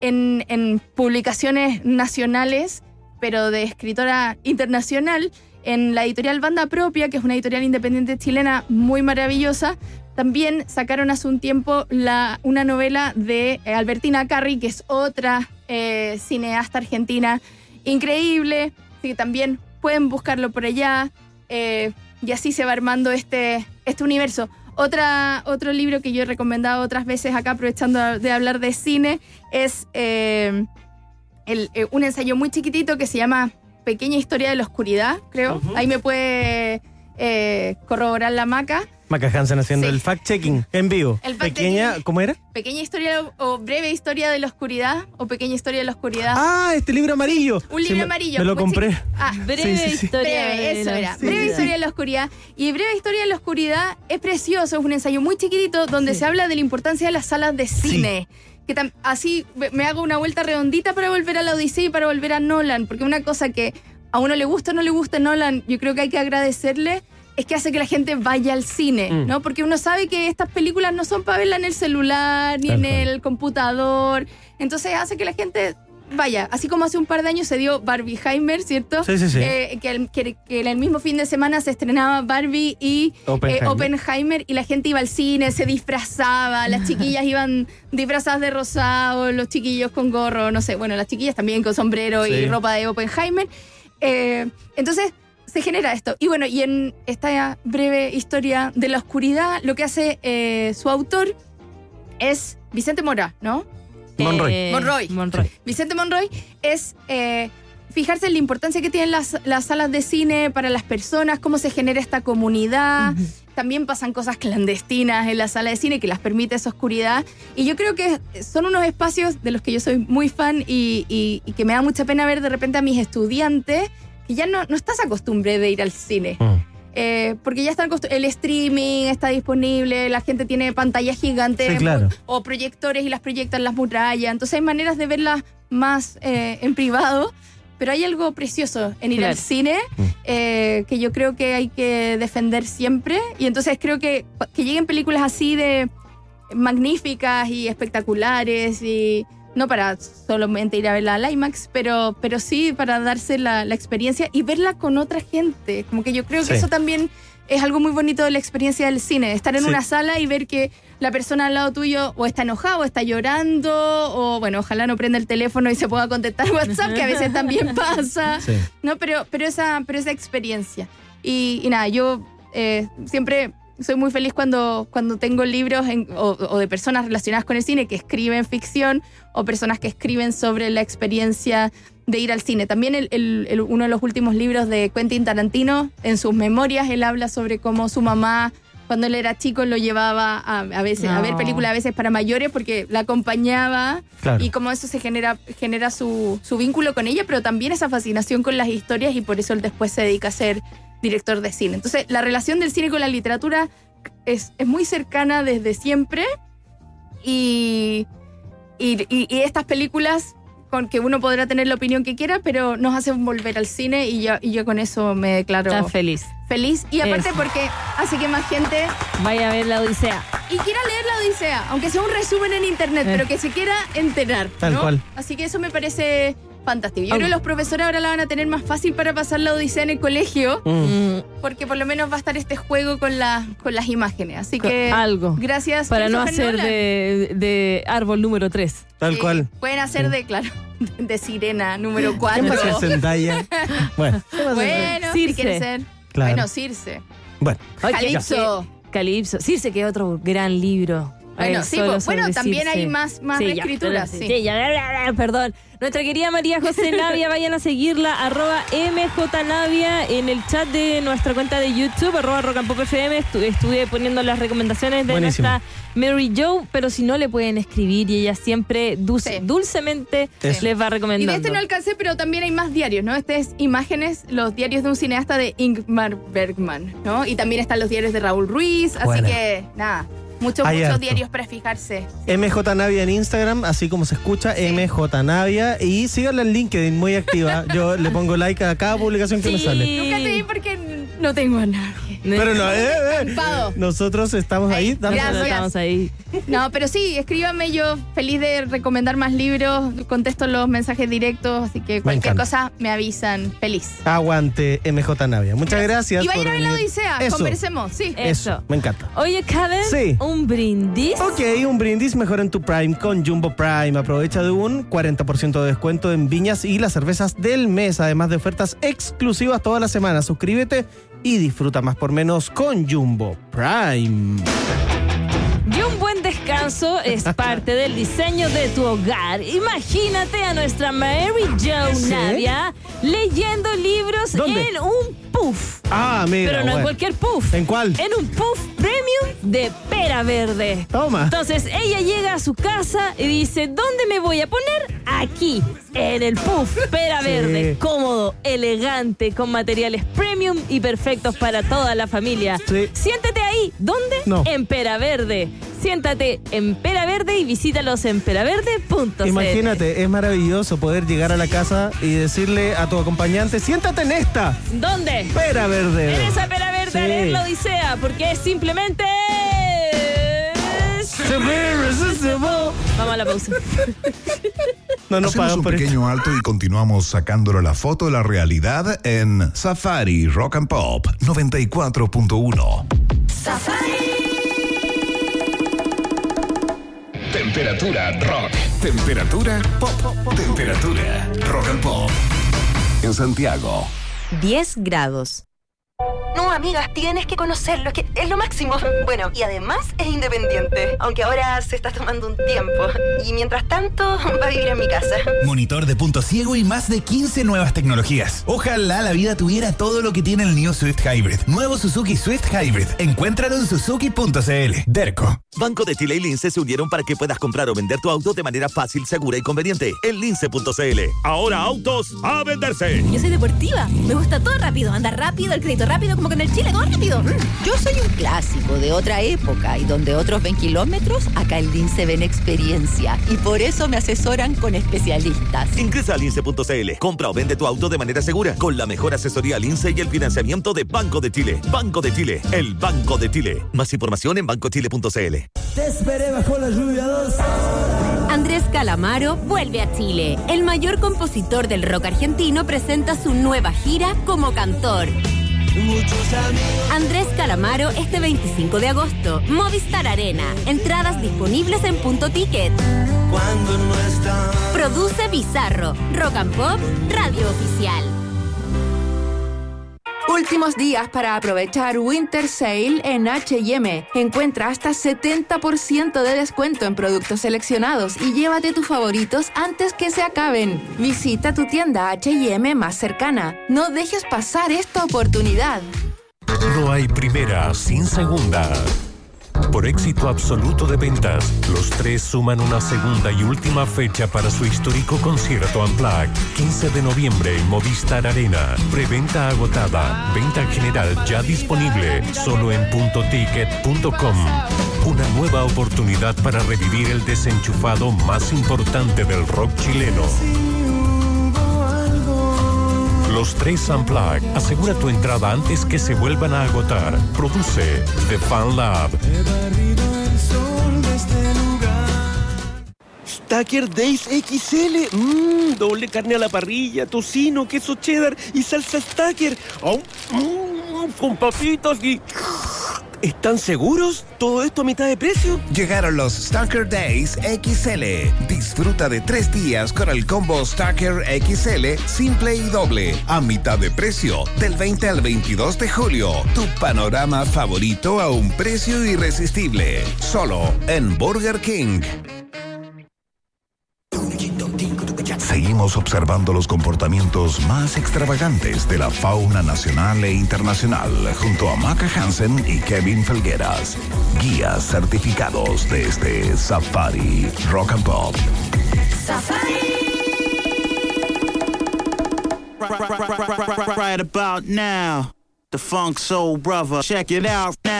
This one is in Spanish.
en publicaciones nacionales, pero de escritora internacional, en la editorial Banda Propia, que es una editorial independiente chilena muy maravillosa. También sacaron hace un tiempo una novela de Albertina Carri, que es otra cineasta argentina increíble, así que también pueden buscarlo por allá, y así se va armando este universo. Otro libro que yo he recomendado otras veces acá, aprovechando de hablar de cine, es un ensayo muy chiquitito que se llama Pequeña Historia de la Oscuridad, creo. Ahí me puede corroborar la Maca. Maca Hansen haciendo el fact-checking en vivo. Pequeña, ¿cómo era? Pequeña Historia o Breve Historia de la Oscuridad o Pequeña Historia de la Oscuridad. Ah, este libro amarillo. Sí, un libro amarillo. Me lo compré. Breve Historia de la Oscuridad. Y Breve Historia de la Oscuridad es precioso, es un ensayo muy chiquitito donde se habla de la importancia de las salas de cine. Que así me hago una vuelta redondita para volver a la Odisea y para volver a Nolan, porque una cosa que a uno le gusta o no le gusta Nolan, yo creo que hay que agradecerle, es que hace que la gente vaya al cine, ¿no? Porque uno sabe que estas películas no son para verla en el celular ni en el computador, entonces hace que la gente vaya, así como hace un par de años se dio Barbieheimer, ¿cierto? Sí. Que en el mismo fin de semana se estrenaba Barbie y Oppenheimer, y la gente iba al cine, se disfrazaba, las chiquillas iban disfrazadas de rosado, los chiquillos con gorro, no sé, bueno, las chiquillas también con sombrero y ropa de Oppenheimer. Entonces se genera esto. Y bueno, y en esta breve historia de la oscuridad, lo que hace su autor es Vicente Morá, ¿no? Monroy. Vicente Monroy es fijarse en la importancia que tienen las salas de cine para las personas, cómo se genera esta comunidad. También pasan cosas clandestinas en la sala de cine que las permite esa oscuridad. Y yo creo que son unos espacios de los que yo soy muy fan y que me da mucha pena ver de repente a mis estudiantes que ya no estás acostumbrado de ir al cine. Porque ya el streaming está disponible, la gente tiene pantallas gigantes o proyectores y las proyectan en las murallas, entonces hay maneras de verlas más en privado, pero hay algo precioso en ir al cine que yo creo que hay que defender siempre, y entonces creo que lleguen películas así de magníficas y espectaculares, y no para solamente ir a verla al IMAX, pero sí para darse la experiencia y verla con otra gente. Como que yo creo que eso también es algo muy bonito de la experiencia del cine. Estar en una sala y ver que la persona al lado tuyo o está enojado, o está llorando, o bueno, ojalá no prenda el teléfono y se pueda contestar WhatsApp, que a veces también pasa. ¿No? Pero esa experiencia. Y nada, yo siempre soy muy feliz cuando tengo libros o de personas relacionadas con el cine que escriben ficción o personas que escriben sobre la experiencia de ir al cine. También uno de los últimos libros de Quentin Tarantino, en sus memorias, él habla sobre cómo su mamá, cuando él era chico, lo llevaba a veces a ver películas a veces para mayores porque la acompañaba, y cómo eso se genera su vínculo con ella, pero también esa fascinación con las historias, y por eso él después se dedica a ser director de cine. Entonces, la relación del cine con la literatura es muy cercana desde siempre, y estas películas con que uno podrá tener la opinión que quiera, pero nos hacen volver al cine, y yo con eso me declaro feliz. Y aparte porque hace que más gente vaya a ver la Odisea. Y quiera leer la Odisea, aunque sea un resumen en internet, pero que se quiera enterar, ¿no? Tal cual. Así que eso me parece fantástico. Yo creo que los profesores ahora la van a tener más fácil para pasar la Odisea en el colegio, porque por lo menos va a estar este juego con las imágenes. Así que gracias para no hacer de árbol número 3. Tal cual. Pueden hacer de sirena número 4. ¿Qué pasa, Zendaya? Bueno, si quiere ser. Claro. Bueno, Circe. Bueno. Calipso. Circe, que es otro gran libro. Bueno, también hay más escrituras. Perdón. Nuestra querida María José Navia, vayan a seguirla, @mjnavia, en el chat de nuestra cuenta de YouTube, @rockandpopfm. Estuve poniendo las recomendaciones de nuestra Mary Jo, pero si no, le pueden escribir y ella siempre dulcemente les va recomendando. Y de no alcancé, pero también hay más diarios, ¿no? Este es Imágenes, los diarios de un cineasta de Ingmar Bergman, ¿no? Y también están los diarios de Raúl Ruiz, así que nada. Muchos diarios para fijarse. MJ Navia en Instagram, así como se escucha, MJ Navia. Y síganla en LinkedIn, muy activa. Yo le pongo like a cada publicación que me sale. Nunca te vi porque no tengo a nadie. Pero no, Estampado. nosotros estamos ahí. Gracias. Estamos ahí. No, pero sí, escríbame, yo feliz de recomendar más libros, contesto los mensajes directos, así que cualquier cosa me avisan, feliz. Aguante, MJ Navia. Muchas gracias. Y vayan a ver la venir. Odisea, Eso. conversemos, sí. Eso, me encanta. Oye, Karen, Sí. un brindis. Ok, un brindis mejor en tu Prime con Jumbo Prime. Aprovecha de un 40% de descuento en viñas y las cervezas del mes, además de ofertas exclusivas toda la semana. Suscríbete y disfruta más por menos con Jumbo Prime. Y un buen descanso es parte del diseño de tu hogar. Imagínate a nuestra Mary Jo ¿Sí? Navia leyendo libros ¿Dónde? en un puff. Ah, mira. Pero no en bueno. cualquier puff. ¿En cuál? En un puff premium de pera verde. Toma. Entonces ella llega a su casa y dice, ¿dónde me voy a poner? Aquí, en el puff pera Sí. verde. Cómodo, elegante, con materiales premium y perfectos para toda la familia. Sí. Siéntate ahí. ¿Dónde? No. En Pera Verde. Siéntate en Pera Verde y visítalos en peraverde.cl. Imagínate, es maravilloso poder llegar a la casa y decirle a tu acompañante, siéntate en esta ¿Dónde? pera verde. En esa Pera Verde a Sí. leer la Odisea, porque es simplemente... Vamos a la pausa. No nos Hacemos pagan un por esto. pequeño alto y continuamos sacándole la foto de la realidad en Safari Rock and Pop 94.1. Temperatura rock. Temperatura pop. Temperatura rock and pop. En Santiago. 10 grados. No, amigas, tienes que conocerlo, es que es lo máximo. Bueno, y además es independiente, aunque ahora se está tomando un tiempo. Y mientras tanto, va a vivir en mi casa. Monitor de punto ciego y más de 15 nuevas tecnologías. Ojalá la vida tuviera todo lo que tiene el New Swift Hybrid. Nuevo Suzuki Swift Hybrid. Encuéntralo en suzuki.cl. Derco. Banco de Chile y Lince se unieron para que puedas comprar o vender tu auto de manera fácil, segura y conveniente. En lince.cl. Ahora autos a venderse. Yo soy deportiva. Me gusta todo rápido. Andar rápido, el crédito rápido, como con el Chile, todo rápido. Yo soy un clásico de otra época y donde otros ven kilómetros, acá en Lince ven experiencia. Y por eso me asesoran con especialistas. Ingresa a lince.cl. Compra o vende tu auto de manera segura con la mejor asesoría Lince y el financiamiento de Banco de Chile. Banco de Chile, el Banco de Chile. Más información en bancochile.cl. Te esperé bajo la lluvia 2 horas. Andrés Calamaro vuelve a Chile. El mayor compositor del rock argentino presenta su nueva gira como cantor. Andrés Calamaro este 25 de agosto, Movistar Arena. Entradas disponibles en Punto Ticket. Cuando no está. Produce Bizarro, Rock and Pop, radio oficial. Últimos días para aprovechar Winter Sale en H&M. Encuentra hasta 70% de descuento en productos seleccionados y llévate tus favoritos antes que se acaben. Visita tu tienda H&M más cercana. No dejes pasar esta oportunidad. No hay primera sin segunda. Por éxito absoluto de ventas, los tres suman una segunda y última fecha para su histórico concierto Unplugged. 15 de noviembre en Movistar Arena. Preventa agotada. Venta general ya disponible. Solo en puntoticket.com. Una nueva oportunidad para revivir el desenchufado más importante del rock chileno. Los tres Unplugged. Asegura tu entrada antes que se vuelvan a agotar. Produce The Fan Lab. Stacker Days XL. Doble carne a la parrilla, tocino, queso cheddar y salsa Stacker. Con papitas y... ¿Están seguros? ¿Todo esto a mitad de precio? Llegaron los Stacker Days XL. Disfruta de 3 días con el combo Stacker XL simple y doble. A mitad de precio. Del 20 al 22 de julio. Tu panorama favorito a un precio irresistible. Solo en Burger King. Seguimos observando los comportamientos más extravagantes de la fauna nacional e internacional junto a Maca Hansen y Kevin Felgueras, guías certificados de este Safari Rock and Pop. Right about now, the Funk Soul Brother, check it out now.